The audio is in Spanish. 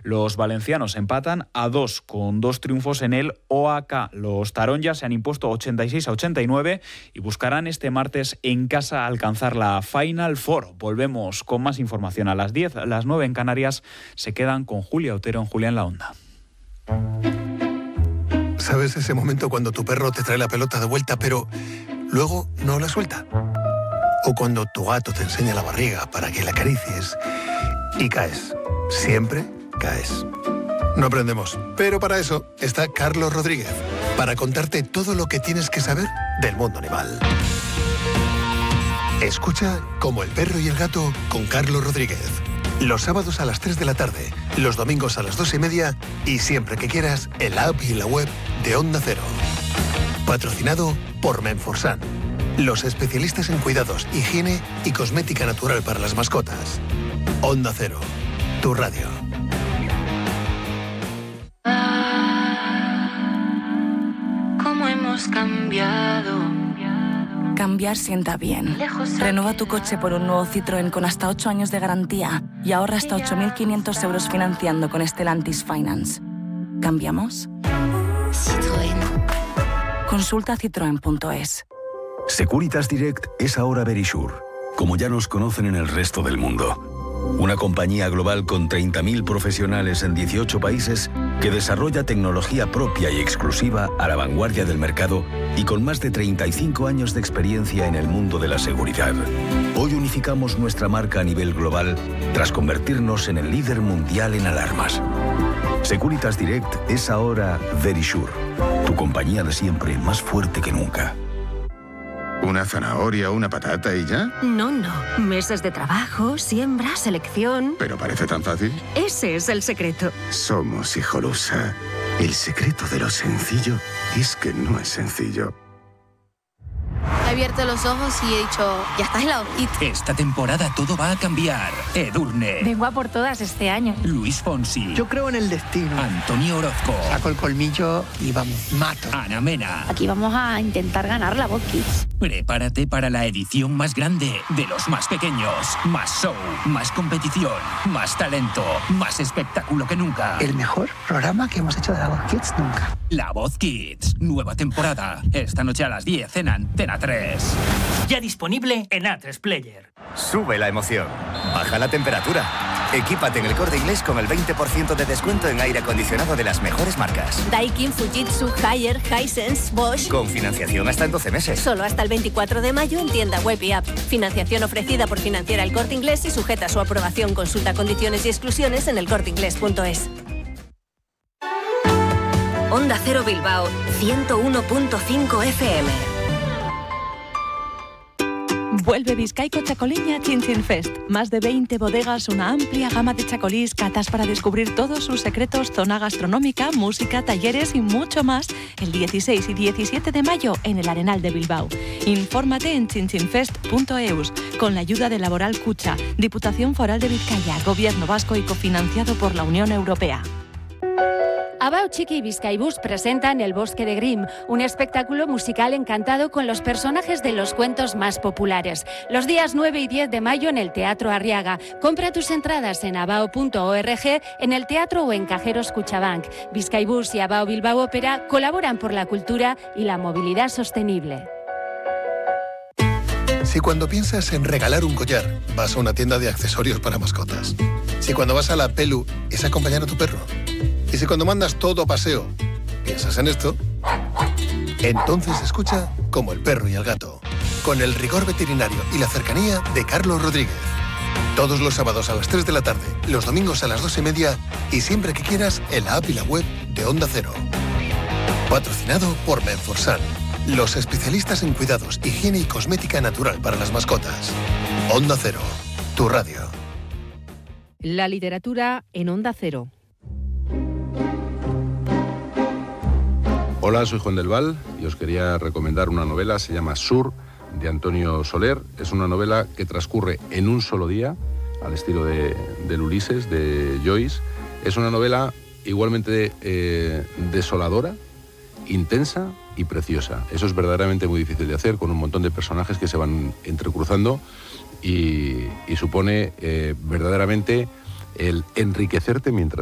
Los valencianos empatan a 2 con 2 triunfos en el OAK. Los taronjas se han impuesto 86-89 y buscarán este martes en casa alcanzar la Final Four. Volvemos con más información a las 10, a las 9 en Canarias. Se quedan con Julia Otero en Julia en la Onda. ¿Sabes ese momento cuando tu perro te trae la pelota de vuelta pero luego no la suelta? O cuando tu gato te enseña la barriga para que la acaricies y caes. Siempre caes. No aprendemos, pero para eso está Carlos Rodríguez, para contarte todo lo que tienes que saber del mundo animal. Escucha Como el perro y el gato con Carlos Rodríguez. Los sábados a las 3 de la tarde, los domingos a las 2:30 y siempre que quieras en la app y en la web de Onda Cero. Patrocinado por Menforsan, los especialistas en cuidados, higiene y cosmética natural para las mascotas. Onda Cero, tu radio. ¿Cómo hemos cambiado? Cambiar sienta bien. Renueva tu coche por un nuevo Citroën con hasta 8 años de garantía y ahorra hasta 8.500 euros financiando con Stellantis Finance. ¿Cambiamos? Citroën. Consulta citroen.es. Securitas Direct es ahora Verisure, como ya nos conocen en el resto del mundo. Una compañía global con 30.000 profesionales en 18 países que desarrolla tecnología propia y exclusiva a la vanguardia del mercado y con más de 35 años de experiencia en el mundo de la seguridad. Hoy unificamos nuestra marca a nivel global tras convertirnos en el líder mundial en alarmas. Securitas Direct es ahora Verisure, tu compañía de siempre más fuerte que nunca. ¿Una zanahoria, una patata y ya? No. Meses de trabajo, siembra, selección... Pero parece tan fácil. Ese es el secreto. Somos Hijolusa. El secreto de lo sencillo es que no es sencillo. He abierto los ojos y he dicho, ya estás en la hojita. Esta temporada todo va a cambiar. Edurne. Vengo a por todas este año. Luis Fonsi. Yo creo en el destino. Antonio Orozco. Saco el colmillo y vamos, mato. Ana Mena. Aquí vamos a intentar ganar la Voz Kids. Prepárate para la edición más grande de los más pequeños. Más show, más competición, más talento, más espectáculo que nunca. El mejor programa que hemos hecho de la Voz Kids nunca. La Voz Kids, nueva temporada. Esta noche a las 10 en Antena 3. Ya disponible en A3 Player. Sube la emoción. Baja la temperatura. Equípate en el Corte Inglés con el 20% de descuento en aire acondicionado de las mejores marcas. Daikin, Fujitsu, Haier, Hisense, Bosch. Con financiación hasta en 12 meses. Solo hasta el 24 de mayo en tienda web y app. Financiación ofrecida por Financiera El Corte Inglés y sujeta a su aprobación. Consulta condiciones y exclusiones en elcorteinglés.es. Onda Cero Bilbao, 101.5 FM. Vuelve Bizkaiko Txakoliña Chin Chin Fest. Más de 20 bodegas, una amplia gama de chacolís, catas para descubrir todos sus secretos, zona gastronómica, música, talleres y mucho más el 16 y 17 de mayo en el Arenal de Bilbao. Infórmate en chinchinfest.eus con la ayuda de Laboral Cucha, Diputación Foral de Vizcaya, Gobierno Vasco y cofinanciado por la Unión Europea. Abao Txiki y Bizkaibus presentan El Bosque de Grimm, un espectáculo musical encantado con los personajes de los cuentos más populares. Los días 9 y 10 de mayo en el Teatro Arriaga. Compra tus entradas en abao.org, en el teatro o en Cajeros Cuchabank. Bizkaibus y Abao Bilbao Ópera colaboran por la cultura y la movilidad sostenible. Si cuando piensas en regalar un collar, vas a una tienda de accesorios para mascotas. Si cuando vas a la Pelu es acompañar a tu perro. Y si cuando mandas todo a paseo, piensas en esto, entonces escucha Como el perro y el gato, con el rigor veterinario y la cercanía de Carlos Rodríguez. Todos los sábados a las 3 de la tarde, los domingos a las 2:30 y siempre que quieras en la app y la web de Onda Cero. Patrocinado por Menforsan, los especialistas en cuidados, higiene y cosmética natural para las mascotas. Onda Cero, tu radio. La literatura en Onda Cero. Hola, soy Juan del Val y os quería recomendar una novela, se llama Sur, de Antonio Soler. Es una novela que transcurre en un solo día, al estilo del Ulises, de Joyce. Es una novela igualmente desoladora, intensa y preciosa. Eso es verdaderamente muy difícil de hacer, con un montón de personajes que se van entrecruzando y supone verdaderamente el enriquecerte mientras